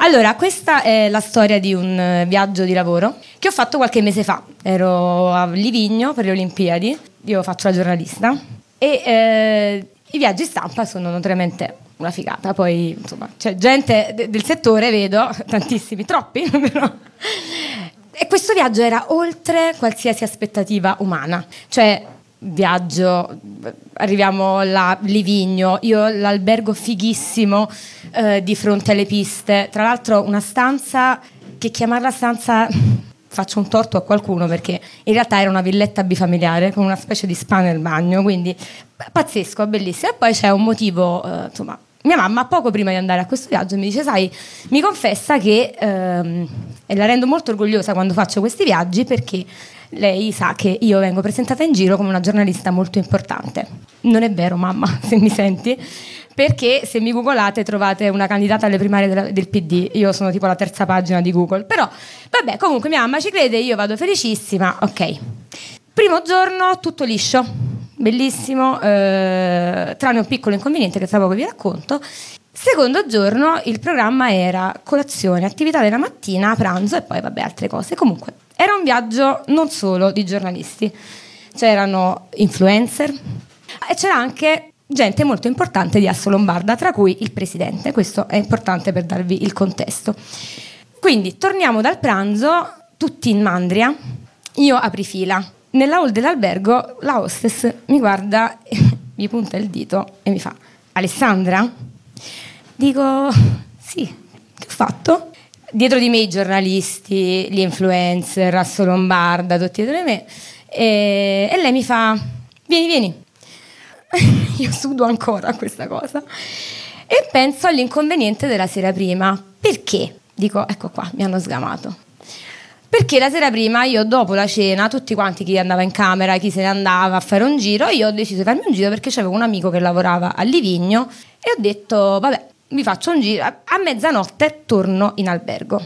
Allora, questa è la storia di un viaggio di lavoro che ho fatto qualche mese fa. Ero a Livigno per le Olimpiadi, io faccio la giornalista e i viaggi stampa sono notoriamente una figata. Poi, insomma, c'è gente del settore, vedo, tantissimi, troppi, però. E questo viaggio era oltre qualsiasi aspettativa umana. Cioè, viaggio, arriviamo a Livigno, io l'albergo fighissimo di fronte alle piste, tra l'altro una stanza che chiamarla stanza faccio un torto a qualcuno perché in realtà era una villetta bifamiliare con una specie di spa nel bagno, quindi pazzesco, bellissimo. E poi c'è un motivo, insomma, mia mamma poco prima di andare a questo viaggio mi dice: sai, mi confessa che e la rendo molto orgogliosa quando faccio questi viaggi perché lei sa che io vengo presentata in giro come una giornalista molto importante. Non è vero, mamma, se mi senti, perché se mi googolate trovate una candidata alle primarie del PD, io sono tipo la terza pagina di Google, però vabbè, comunque mia mamma ci crede, io vado felicissima, ok. Primo giorno tutto liscio, bellissimo, tranne un piccolo inconveniente che tra poco vi racconto. Secondo giorno il programma era colazione, attività della mattina, pranzo e poi vabbè altre cose. Comunque era un viaggio non solo di giornalisti, c'erano influencer e c'era anche gente molto importante di Assolombarda, tra cui il presidente. Questo è importante per darvi il contesto. Quindi torniamo dal pranzo, tutti in mandria, io aprifila. Nella hall dell'albergo la hostess mi guarda, mi punta il dito e mi fa: Alessandra? Dico sì, che ho fatto? Dietro di me i giornalisti, gli influencer, Assolombarda, tutti dietro di me, e lei mi fa: vieni. Io sudo ancora a questa cosa e penso all'inconveniente della sera prima. Perché? Dico, ecco qua, mi hanno sgamato. Perché la sera prima io, dopo la cena, tutti quanti, chi andava in camera, chi se ne andava a fare un giro, io ho deciso di farmi un giro perché c'avevo un amico che lavorava a Livigno e ho detto, vabbè, vi faccio un giro. A mezzanotte torno in albergo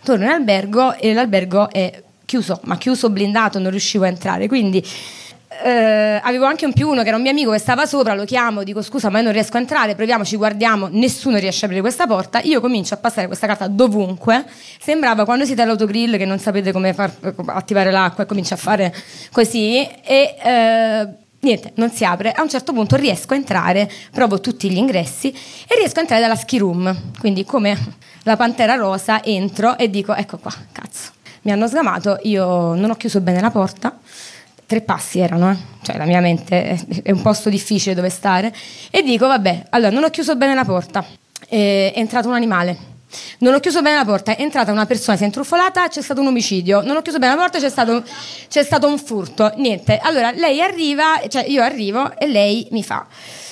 e l'albergo è chiuso, ma chiuso blindato, non riuscivo a entrare, quindi avevo anche un più uno che era un mio amico che stava sopra, lo chiamo, dico scusa ma io non riesco a entrare, proviamo, ci guardiamo, nessuno riesce a aprire questa porta. Io comincio a passare questa carta dovunque, sembrava quando siete all'autogrill che non sapete come attivare l'acqua e comincia a fare così e niente, non si apre. A un certo punto riesco a entrare, provo tutti gli ingressi e riesco a entrare dalla ski room, quindi come la pantera rosa entro e dico ecco qua, cazzo, mi hanno sgamato, io non ho chiuso bene la porta. 3 passi erano, cioè la mia mente è un posto difficile dove stare, e dico vabbè, allora non ho chiuso bene la porta, è entrato un animale, non ho chiuso bene la porta, è entrata una persona, si è intrufolata, c'è stato un omicidio, non ho chiuso bene la porta, c'è stato un furto, niente. Allora lei arriva, cioè io arrivo e lei mi fa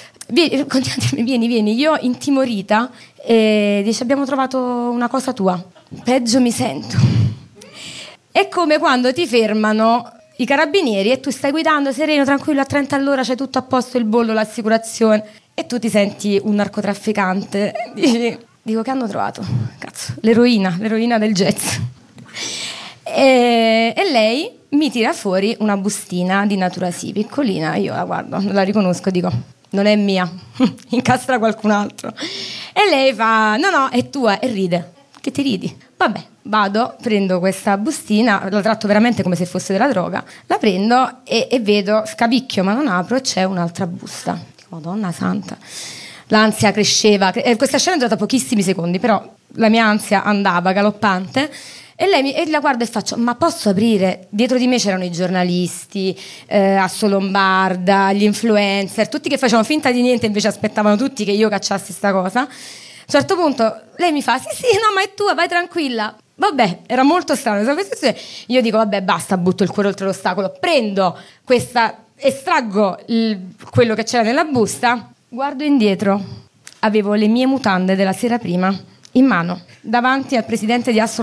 vieni, io intimorita dice abbiamo trovato una cosa tua. Peggio mi sento, è come quando ti fermano i carabinieri e tu stai guidando sereno, tranquillo, a 30 all'ora, c'è tutto a posto, il bollo, l'assicurazione, e tu ti senti un narcotrafficante. Dico, che hanno trovato? Cazzo, l'eroina del jazz. E lei mi tira fuori una bustina di Natura Sì, piccolina, io la guardo, non la riconosco, dico, non è mia, incastra qualcun altro. E lei fa, no, è tua, e ride. Che ti ridi? Vabbè, vado, prendo questa bustina, la tratto veramente come se fosse della droga, la prendo e vedo, scapicchio ma non apro e c'è un'altra busta. Dico, Madonna santa, l'ansia cresceva, questa scena è durata pochissimi secondi, però la mia ansia andava galoppante e lei la guardo e faccio, ma posso aprire? Dietro di me c'erano i giornalisti, Assolombarda, gli influencer, tutti che facevano finta di niente, invece aspettavano tutti che io cacciassi sta cosa. A un certo punto lei mi fa sì no ma è tua, vai tranquilla. Vabbè, era molto strano. Io dico vabbè basta, butto il cuore oltre l'ostacolo, prendo questa, estraggo quello che c'era nella busta, guardo indietro, avevo le mie mutande della sera prima in mano davanti al presidente di